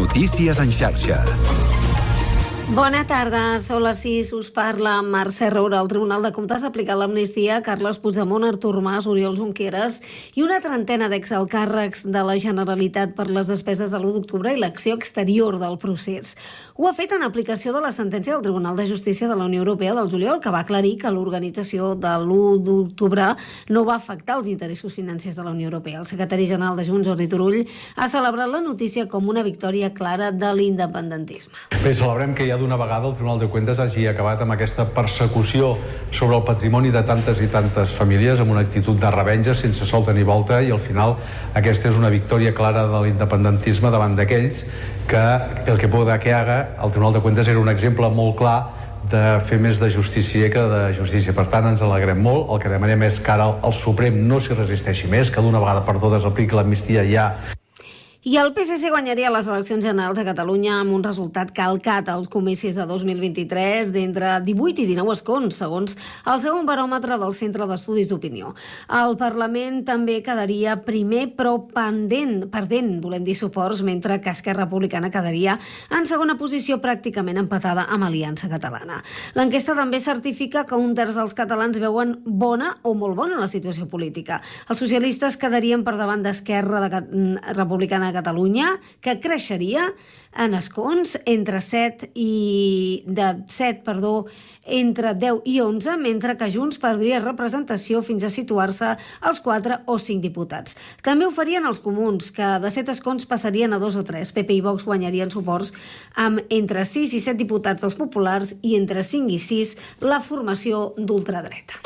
Notícies en xarxa. Bona tarda, són les 6, us parla Mercè Roura. El Tribunal de Comptes ha aplicat l'amnistia a Carles Puigdemont, Artur Mas, Oriol Junqueras i una trentena d'exalcàrrecs de la Generalitat per les despeses de l'1 d'octubre i l'acció exterior del procés. Ho ha fet en aplicació de la sentència del Tribunal de Justícia de la Unió Europea del juliol, que va aclarir que l'organització de l'1 d'octubre no va afectar els interessos financers de la Unió Europea. El secretari general de Junts, Jordi Turull, ha celebrat la notícia com una victòria clara de l'independentisme. Bé, celebrem que ja d'una vegada el Tribunal de Comptes hagi acabat amb aquesta persecució sobre el patrimoni de tantes i tantes famílies amb una actitud de revenja sense solta ni volta, i al final aquesta és una victòria clara de l'independentisme davant d'aquells que el que pueda que haga. El Tribunal de Comptes era un exemple molt clar de fer més de justícia que de justícia. Per tant, ens alegrem molt. El que demanem és que ara el Suprem no s'hi resisteixi més, que d'una vegada per totes apliqui l'amnistia ja. I el PSC guanyaria les eleccions generals a Catalunya amb un resultat calcat als comicis de 2023 d'entre 18 i 19 escons, segons el segon baròmetre del Centre d'Estudis d'Opinió. El Parlament també quedaria primer, però perdent, volem dir, suports, mentre que Esquerra Republicana quedaria en segona posició, pràcticament empatada amb Aliança Catalana. L'enquesta també certifica que un terç dels catalans veuen bona o molt bona la situació política. Els socialistes quedarien per davant d'Esquerra Republicana de Catalunya, que creixeria en escons entre 10 i 11, mentre que Junts perdria representació fins a situar-se als 4 o 5 diputats. També ho farien els comuns, que de 7 escons passarien a 2 o 3. PP i Vox guanyarien suports amb entre 6 i 7 diputats els populars i entre 5 i 6 la formació d'ultradreta.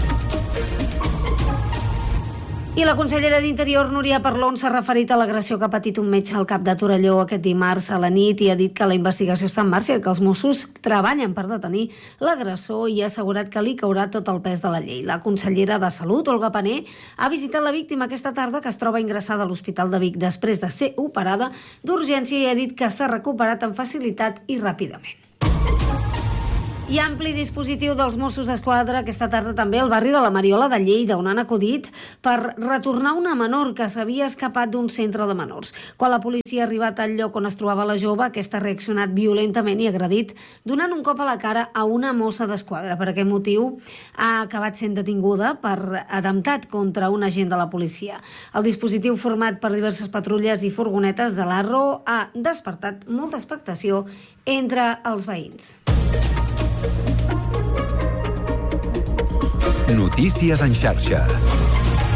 I la consellera d'Interior, Núria Parlon, s'ha referit a l'agressió que ha patit un metge al CAP de Torelló aquest dimarts a la nit i ha dit que la investigació està en marxa i que els Mossos treballen per detenir l'agressor, i ha assegurat que li caurà tot el pes de la llei. La consellera de Salut, Olga Pané, ha visitat la víctima aquesta tarda, que es troba ingressada a l'Hospital de Vic després de ser operada d'urgència, i ha dit que s'ha recuperat amb facilitat i ràpidament. I ampli dispositiu dels Mossos d'Esquadra aquesta tarda també al barri de la Mariola de Lleida, on han acudit per retornar una menor que s'havia escapat d'un centre de menors. Quan la policia ha arribat al lloc on es trobava la jove, aquesta ha reaccionat violentament i agredit, donant un cop a la cara a una mossa d'esquadra. Per aquest motiu ha acabat sent detinguda per atemptat contra un agent de la policia. El dispositiu, format per diverses patrulles i furgonetes de l'Arro, ha despertat molta expectació entre els veïns. Notícies en xarxa.